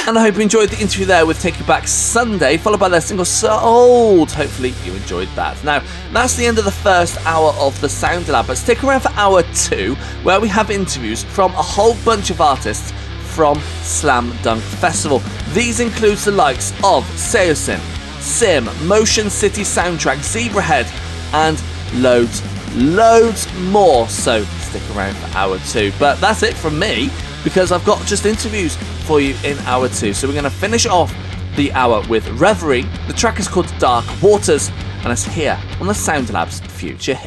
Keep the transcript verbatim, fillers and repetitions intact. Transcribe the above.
And I hope you enjoyed the interview there with Take You Back Sunday, followed by their single Sold. Hopefully you enjoyed that. Now, that's the end of the first hour of the Sound Lab, but stick around for hour two, where we have interviews from a whole bunch of artists from Slam Dunk Festival. These include the likes of Seosin, Sim, Motion City Soundtrack, Zebrahead, and loads, loads more. So stick around for hour two. But that's it from me, because I've got just interviews for you in hour two. So we're going to finish off the hour with Reverie. The track is called Dark Waters, and it's here on the Sound Lab's Future Hits.